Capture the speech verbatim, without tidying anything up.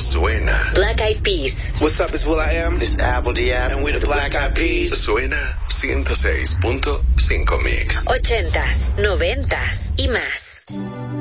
suena. Black Eyed Peas. What's up, it's Will I Am. This is Apple Diab. And we're the Black Eyed Peas. Suena ciento seis punto cinco Mix. Ochentas, noventas y más.